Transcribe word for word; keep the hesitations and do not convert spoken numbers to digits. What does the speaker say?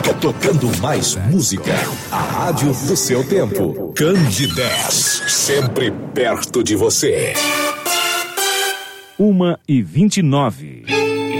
Toca tocando mais música. A rádio do seu tempo. Candidez, sempre perto de você. Uma e vinte e nove.